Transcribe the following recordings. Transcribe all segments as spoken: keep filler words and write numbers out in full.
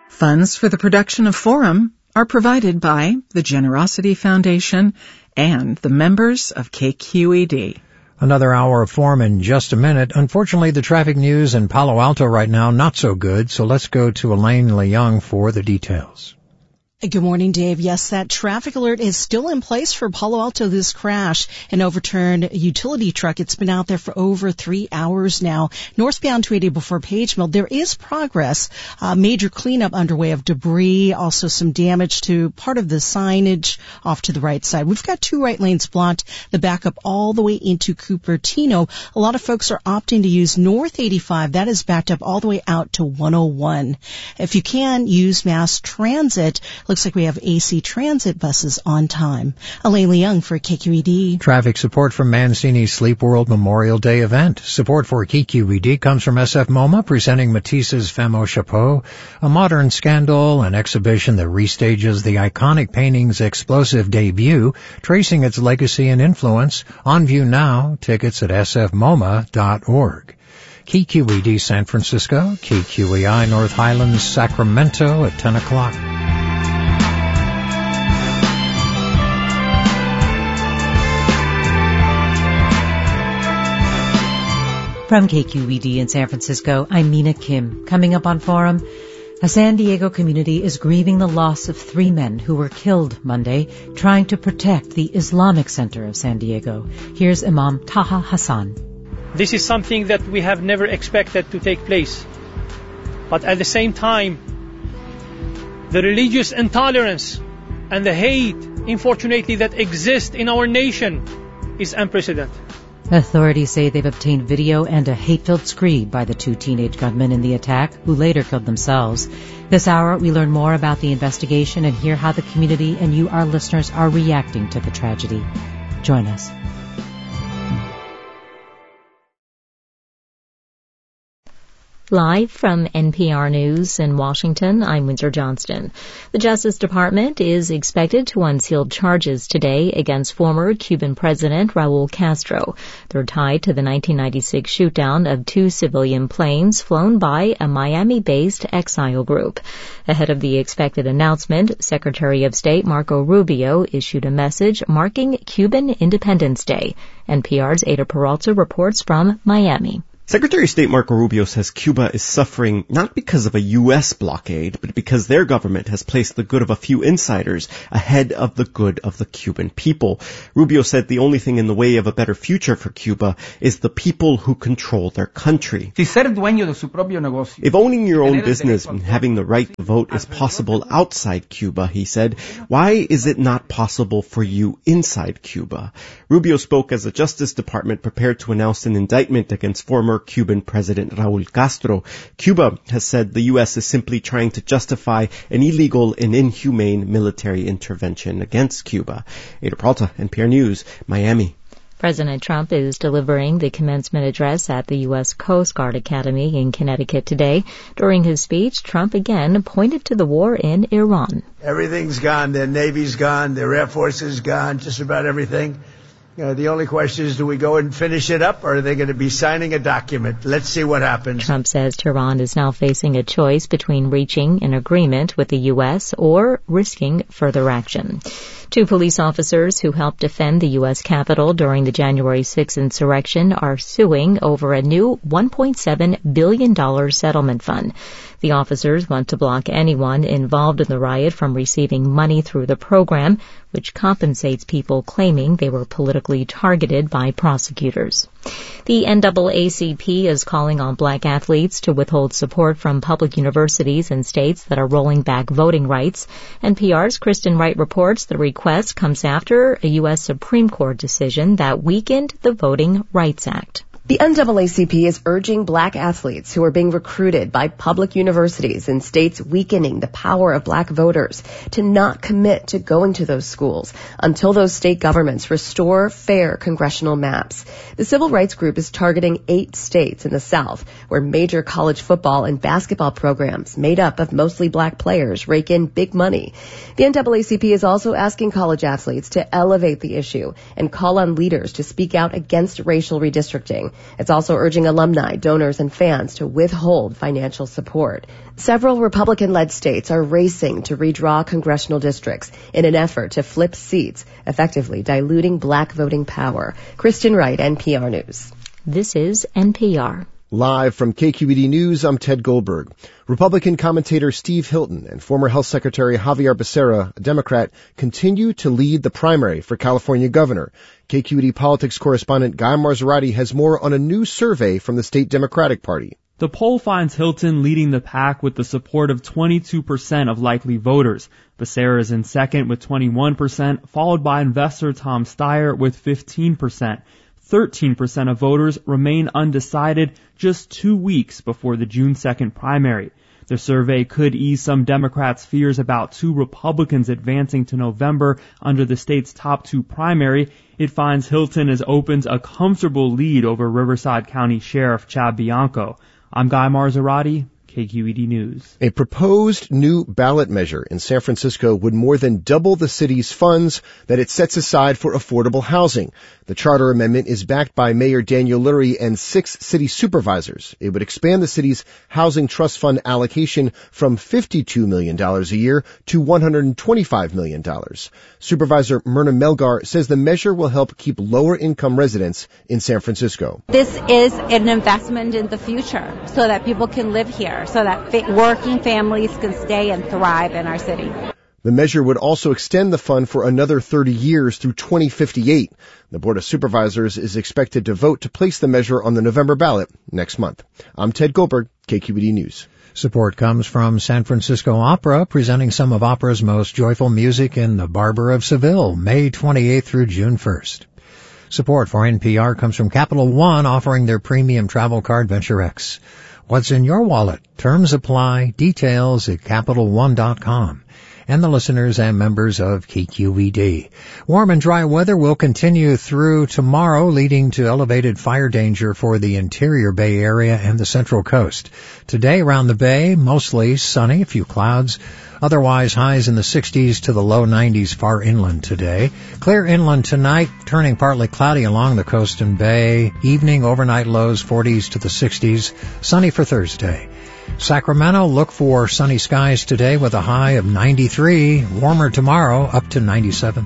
Funds for the production of Forum are provided by the Generosity Foundation and the members of K Q E D. Another hour of Forum in just a minute. Unfortunately, the traffic news in Palo Alto right now, not so good, so let's go to Elaine Leung for the details. Good morning, Dave. Yes, that traffic alert is still in place for Palo Alto. This crash, an overturned utility truck. It's been out there for over three hours now. Northbound two eighty before Page Mill. There is progress. Uh, major cleanup underway of debris. Also some damage to part of the signage off to the right side. We've got two right lanes blocked. The backup all the way into Cupertino. A lot of folks are opting to use North eighty-five. That is backed up all the way out to one oh one. If you can, use mass transit. Looks like we have A C Transit buses on time. Elaine Leung for K Q E D. Traffic support from Mancini's Sleep World Memorial Day event. Support for K Q E D comes from S F MoMA, presenting Matisse's Femme au Chapeau, a modern scandal, an exhibition that restages the iconic painting's explosive debut, tracing its legacy and influence. On view now. Tickets at s f moma dot org. K Q E D San Francisco, K Q E I North Highlands, Sacramento at ten o'clock. From K Q E D in San Francisco, I'm Mina Kim. Coming up on Forum, a San Diego community is grieving the loss of three men who were killed Monday trying to protect the Islamic Center of San Diego. Here's Imam Taha Hassan. This is something that we have never expected to take place. But at the same time, the religious intolerance and the hate, unfortunately, that exists in our nation is unprecedented. Authorities say they've obtained video and a hate-filled screed by the two teenage gunmen in the attack, who later killed themselves. This hour, we learn more about the investigation and hear how the community and you, our listeners, are reacting to the tragedy. Join us. Live from N P R News in Washington, I'm Windsor Johnston. The Justice Department is expected to unseal charges today against former Cuban President Raul Castro. They're tied to the nineteen ninety-six shootdown of two civilian planes flown by a Miami-based exile group. Ahead of the expected announcement, Secretary of State Marco Rubio issued a message marking Cuban Independence Day. N P R's Ada Peralta reports from Miami. Secretary of State Marco Rubio says Cuba is suffering not because of a U S blockade, but because their government has placed the good of a few insiders ahead of the good of the Cuban people. Rubio said the only thing in the way of a better future for Cuba is the people who control their country. If owning your own business and having the right to vote is possible outside Cuba, he said, why is it not possible for you inside Cuba? Rubio spoke as the Justice Department prepared to announce an indictment against former Cuban President Raul Castro. Cuba has said the U S is simply trying to justify an illegal and inhumane military intervention against Cuba. Ada Peralta, N P R News, Miami. President Trump is delivering the commencement address at the U S Coast Guard Academy in Connecticut today. During his speech, Trump again pointed to the war in Iran. Everything's gone. Their Navy's gone. Their Air Force is gone. Just about everything. Uh, the only question is, do we go and finish it up, or are they going to be signing a document? Let's see what happens. Trump says Tehran is now facing a choice between reaching an agreement with the U S or risking further action. Two police officers who helped defend the U S Capitol during the January sixth insurrection are suing over a new one point seven billion dollars settlement fund. The officers want to block anyone involved in the riot from receiving money through the program, which compensates people claiming they were politically targeted by prosecutors. The N double A C P is calling on black athletes to withhold support from public universities in states that are rolling back voting rights. N P R's Kristen Wright reports the request comes after a U S Supreme Court decision that weakened the Voting Rights Act. The N double A C P is urging black athletes who are being recruited by public universities in states weakening the power of black voters to not commit to going to those schools until those state governments restore fair congressional maps. The civil rights group is targeting eight states in the South where major college football and basketball programs made up of mostly black players rake in big money. The N double A C P is also asking college athletes to elevate the issue and call on leaders to speak out against racial redistricting. It's also urging alumni, donors, and fans to withhold financial support. Several Republican-led states are racing to redraw congressional districts in an effort to flip seats, effectively diluting black voting power. Kristen Wright, N P R News. This is N P R. Live from K Q E D News, I'm Ted Goldberg. Republican commentator Steve Hilton and former Health Secretary Javier Becerra, a Democrat, continue to lead the primary for California governor. K Q E D politics correspondent Guy Marzorati has more on a new survey from the state Democratic Party. The poll finds Hilton leading the pack with the support of twenty-two percent of likely voters. Becerra is in second with twenty-one percent, followed by investor Tom Steyer with fifteen percent. thirteen percent of voters remain undecided just two weeks before the June second primary. The survey could ease some Democrats' fears about two Republicans advancing to November under the state's top two primary. It finds Hilton has opened a comfortable lead over Riverside County Sheriff Chad Bianco. I'm Guy Marzorati, K Q E D News. A proposed new ballot measure in San Francisco would more than double the city's funds that it sets aside for affordable housing. The charter amendment is backed by Mayor Daniel Lurie and six city supervisors. It would expand the city's housing trust fund allocation from fifty-two million dollars a year to one hundred twenty-five million dollars. Supervisor Myrna Melgar says the measure will help keep lower-income residents in San Francisco. This is an investment in the future so that people can live here, so that fa- working families can stay and thrive in our city. The measure would also extend the fund for another thirty years through twenty fifty-eight. The Board of Supervisors is expected to vote to place the measure on the November ballot next month. I'm Ted Goldberg, K Q E D News. Support comes from San Francisco Opera, presenting some of opera's most joyful music in The Barber of Seville, May twenty-eighth through June first. Support for N P R comes from Capital One, offering their premium travel card Venture X. What's in your wallet? Terms apply. Details at Capital One dot com. And the listeners and members of K Q E D. Warm and dry weather will continue through tomorrow, leading to elevated fire danger for the interior Bay Area and the Central Coast. Today around the Bay, mostly sunny, a few clouds. Otherwise, highs in the sixties to the low nineties far inland today. Clear inland tonight, turning partly cloudy along the coast and bay. Evening, overnight lows forties to the sixties. Sunny for Thursday. Sacramento, look for sunny skies today with a high of ninety-three. Warmer tomorrow, up to ninety-seven.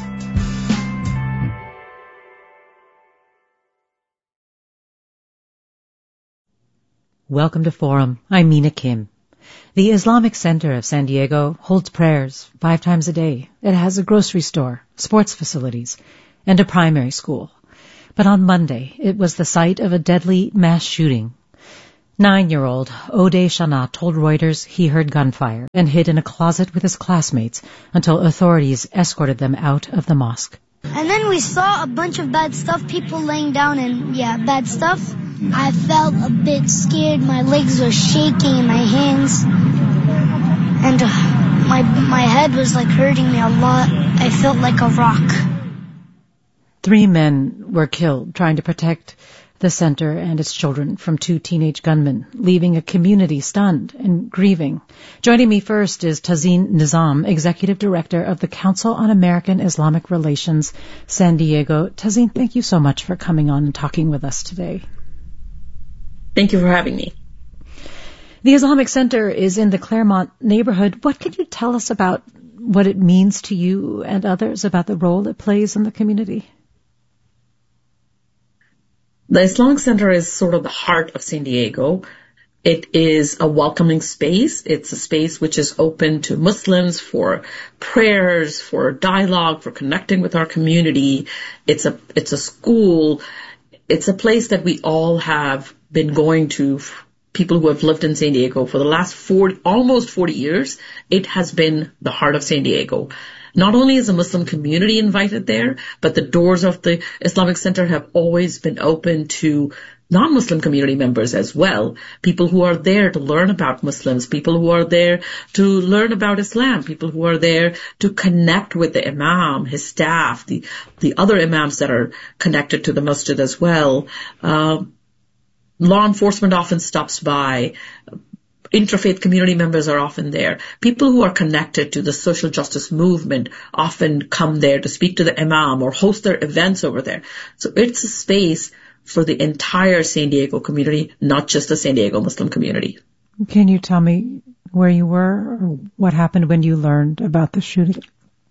Welcome to Forum. I'm Mina Kim. The Islamic Center of San Diego holds prayers five times a day. It has a grocery store, sports facilities, and a primary school. But on Monday, it was the site of a deadly mass shooting. Nine-year-old Odeh Shana told Reuters he heard gunfire and hid in a closet with his classmates until authorities escorted them out of the mosque. And then we saw a bunch of bad stuff, people laying down and, yeah, bad stuff. I felt a bit scared. My legs were shaking in my hands. And uh, my my head was like hurting me a lot. I felt like a rock. Three men were killed trying to protect the center and its children from two teenage gunmen, leaving a community stunned and grieving. Joining me first is Tazeen Nizam, Executive Director of the Council on American Islamic Relations, San Diego. Tazeen, thank you so much for coming on and talking with us today. Thank you for having me. The Islamic Center is in the Claremont neighborhood. What can you tell us about what it means to you and others, about the role it plays in the community? The Islamic Center is sort of the heart of San Diego. It is a welcoming space. It's a space which is open to Muslims for prayers, for dialogue, for connecting with our community. It's a, it's a school. It's a place that we all have been going to, people who have lived in San Diego for the last forty, almost forty years. It has been the heart of San Diego. Not only is the Muslim community invited there, but the doors of the Islamic Center have always been open to non-Muslim community members as well. People who are there to learn about Muslims, people who are there to learn about Islam, people who are there to connect with the imam, his staff, the, the other imams that are connected to the masjid as well. Uh, law enforcement often stops by. Interfaith community members are often there. People who are connected to the social justice movement often come there to speak to the imam or host their events over there. So it's a space for the entire San Diego community, not just the San Diego Muslim community. Can you tell me where you were or what happened when you learned about the shooting?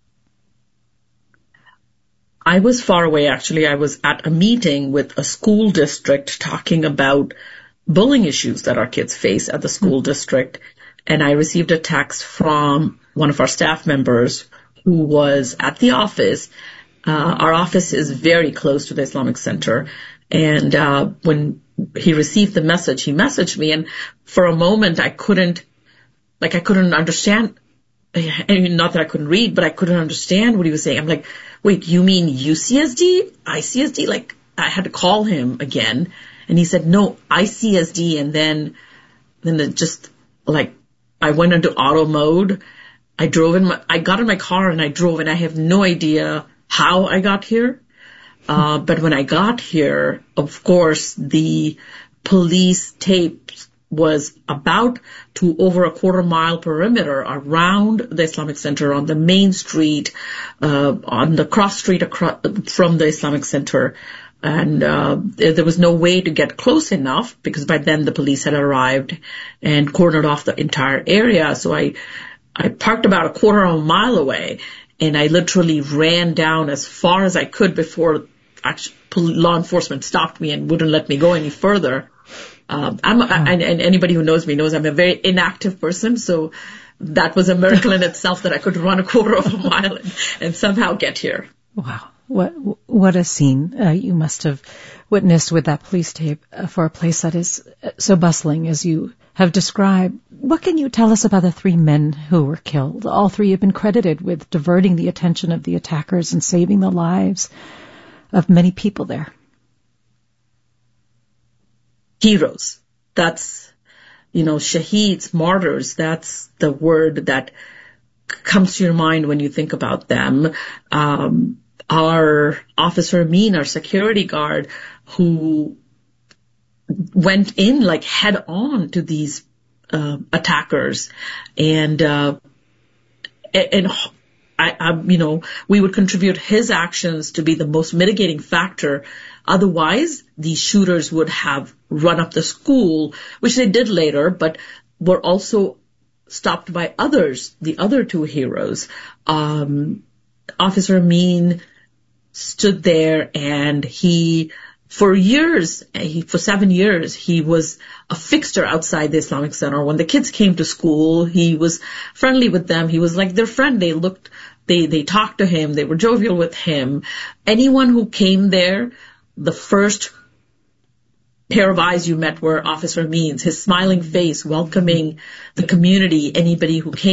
I was far away, actually. I was at a meeting with a school district talking about bullying issues that our kids face at the school mm-hmm. district. And I received a text from one of our staff members who was at the office. Uh, our office is very close to the Islamic Center. And uh, when he received the message, he messaged me. And for a moment, I couldn't, like, I couldn't understand. I mean, not that I couldn't read, but I couldn't understand what he was saying. I'm like, wait, you mean U C S D? I C S D? Like, I had to call him again. And he said, no, I C S D. And then, then it just, like, I went into auto mode. I drove in my, I got in my car and I drove, and I have no idea how I got here. Uh, but when I got here, of course, the police tape was about to over a quarter mile perimeter around the Islamic Center on the main street, uh, on the cross street across, from the Islamic Center. And uh, there was no way to get close enough because by then the police had arrived and cordoned off the entire area. So I, I parked about a quarter of a mile away, and I literally ran down as far as I could before actually law enforcement stopped me and wouldn't let me go any further. Um, I'm, I, and, and anybody who knows me knows I'm a very inactive person, so that was a miracle in itself that I could run a quarter of a mile and, and somehow get here. Wow. What what a scene uh, you must have witnessed with that police tape uh, for a place that is so bustling as you have described. What can you tell us about the three men who were killed? All three have been credited with diverting the attention of the attackers and saving the lives of many people there. Heroes. That's, you know, shaheeds, martyrs. That's the word that comes to your mind when you think about them. Um, Our officer Amin, our security guard, who went in like head on to these uh, attackers, and uh, and I, I, you know, we would contribute his actions to be the most mitigating factor. Otherwise, these shooters would have run up the school, which they did later, but were also stopped by others, the other two heroes. Um, Officer Amin stood there, and he, for years, he, for seven years, he was a fixture outside the Islamic Center. When the kids came to school, he was friendly with them. He was like their friend. They looked, they, they talked to him. They were jovial with him. Anyone who came there, the first pair of eyes you met were Officer Amin's, his smiling face welcoming the community, anybody who came.